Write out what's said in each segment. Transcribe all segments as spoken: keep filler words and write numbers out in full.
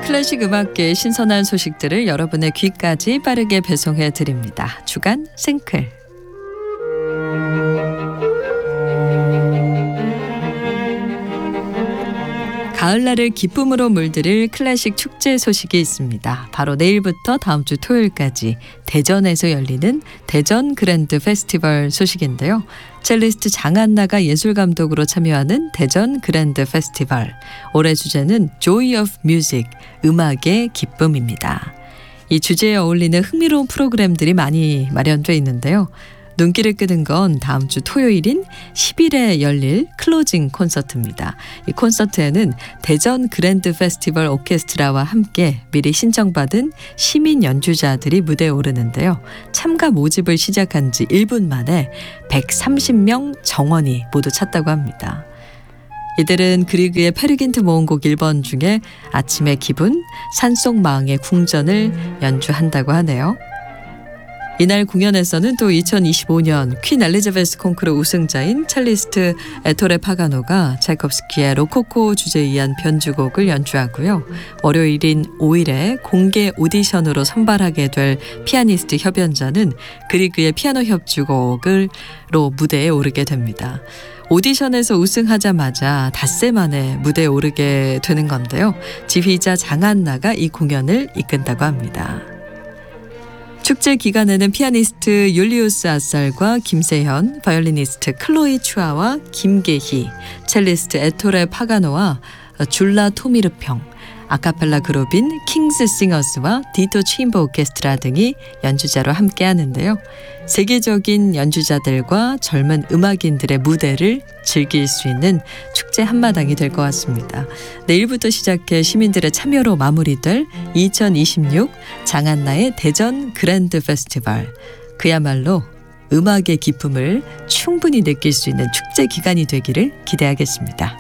클래식 음악계의 신선한 소식들을 여러분의 귀까지 빠르게 배송해 드립니다. 주간 생클. 가을날을 기쁨으로 물들일 클래식 축제 소식이 있습니다. 바로 내일부터 다음 주 토요일까지 대전에서 열리는 대전 그랜드 페스티벌 소식인데요. 첼리스트 장한나가 예술감독으로 참여하는 대전 그랜드 페스티벌. 올해 주제는 Joy of Music, 음악의 기쁨입니다. 이 주제에 어울리는 흥미로운 프로그램들이 많이 마련돼 있는데요. 눈길을 끄는 건 다음 주 토요일인 십 일에 열릴 클로징 콘서트입니다. 이 콘서트에는 대전 그랜드 페스티벌 오케스트라와 함께 미리 신청받은 시민 연주자들이 무대에 오르는데요. 참가 모집을 시작한 지 일 분 만에 백삼십 명 정원이 모두 찼다고 합니다. 이들은 그리그의 페르긴트 모음곡 일 번 중에 아침의 기분, 산속마을의 궁전을 연주한다고 하네요. 이날 공연에서는 또 이천이십오 년 퀸 엘리자베스 콩쿠르 우승자인 첼리스트 에토레 파가노가 차이콥스키의 로코코 주제에 의한 변주곡을 연주하고요. 월요일인 오 일에 공개 오디션으로 선발하게 될 피아니스트 협연자는 그리그의 피아노 협주곡으로 무대에 오르게 됩니다. 오디션에서 우승하자마자 닷새 만에 무대에 오르게 되는 건데요. 지휘자 장한나가 이 공연을 이끈다고 합니다. 축제 기간에는 피아니스트 율리우스 아살과 김세현, 바이올리니스트 클로이 추아와 김계희, 첼리스트 에토레 파가노와 줄라 토미르평, 아카펠라 그룹인 킹스 싱어스와 디토 체인버 오케스트라 등이 연주자로 함께 하는데요. 세계적인 연주자들과 젊은 음악인들의 무대를 즐길 수 있는 축제 한마당이 될 것 같습니다. 내일부터 시작해 시민들의 참여로 마무리될 이천이십육 장한나의 대전 그랜드 페스티벌. 그야말로 음악의 기쁨을 충분히 느낄 수 있는 축제 기간이 되기를 기대하겠습니다.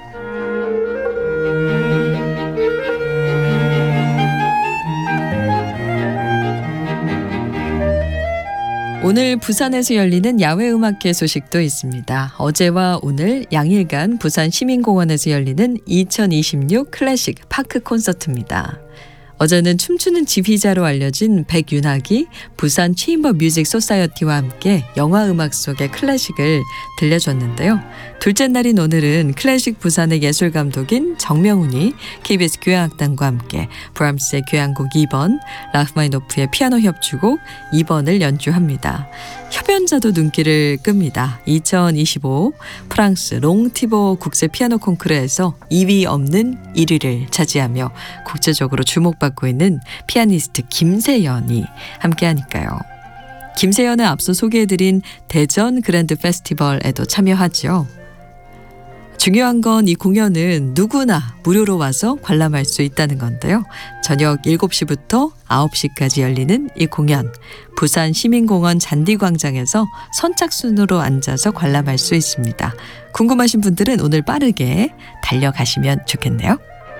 오늘 부산에서 열리는 야외음악회 소식도 있습니다. 어제와 오늘 양일간 부산 시민공원에서 열리는 이천이십육 클래식 파크 콘서트입니다. 어제는 춤추는 지휘자로 알려진 백윤학이 부산 체인버 뮤직 소사이어티와 함께 영화음악 속의 클래식을 들려줬는데요. 둘째 날인 오늘은 클래식 부산의 예술감독인 정명훈이 케이비에스 교향악단과 함께 브람스의 교향곡 이 번, 라흐마니노프의 피아노 협주곡 이 번을 연주합니다. 협연자도 눈길을 끕니다. 이천이십오 프랑스 롱티보 국제 피아노 콩쿠르에서 이 위 없는 일 위를 차지하며 국제적으로 주목받고 있는 피아니스트 김세연이 함께하니까요. 김세연은 앞서 소개해드린 대전 그랜드 페스티벌에도 참여하죠. 중요한 건 이 공연은 누구나 무료로 와서 관람할 수 있다는 건데요. 저녁 일곱 시부터 아홉 시까지 열리는 이 공연, 부산 시민공원 잔디광장에서 선착순으로 앉아서 관람할 수 있습니다. 궁금하신 분들은 오늘 빠르게 달려가시면 좋겠네요.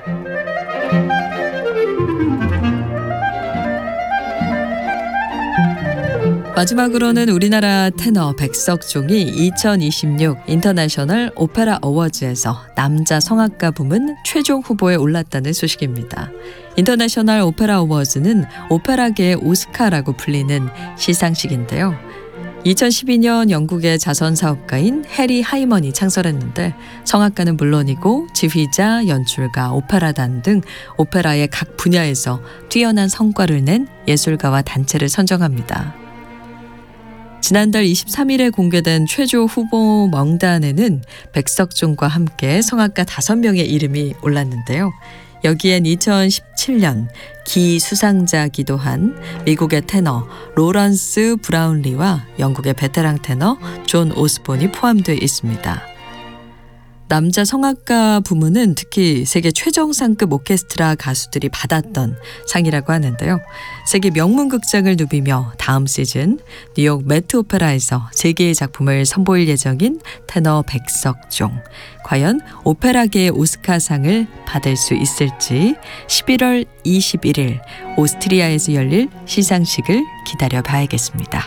마지막으로는 우리나라 테너 백석종이 이천이십육 인터내셔널 오페라 어워즈에서 남자 성악가 부문 최종 후보에 올랐다는 소식입니다. 인터내셔널 오페라 어워즈는 오페라계의 오스카라고 불리는 시상식인데요. 이천십이 년 영국의 자선사업가인 해리 하이먼이 창설했는데 성악가는 물론이고 지휘자, 연출가, 오페라단 등 오페라의 각 분야에서 뛰어난 성과를 낸 예술가와 단체를 선정합니다. 지난달 이십삼 일에 공개된 최종 후보 명단에는 백석종과 함께 성악가 다섯 명의 이름이 올랐는데요. 여기엔 이천십칠 년 기 수상자기도 한 미국의 테너 로런스 브라운리와 영국의 베테랑 테너 존 오스본이 포함되어 있습니다. 남자 성악가 부문은 특히 세계 최정상급 오케스트라 가수들이 받았던 상이라고 하는데요. 세계 명문 극장을 누비며 다음 시즌 뉴욕 매트 오페라에서 세 개의 작품을 선보일 예정인 테너 백석종. 과연 오페라계의 오스카상을 받을 수 있을지 십일월 이십일일 오스트리아에서 열릴 시상식을 기다려봐야겠습니다.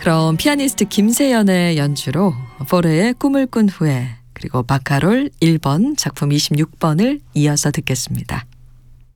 그럼 피아니스트 김세연의 연주로 포레의 꿈을 꾼 후에 그리고 바카롤 일 번 작품 이십육 번을 이어서 듣겠습니다.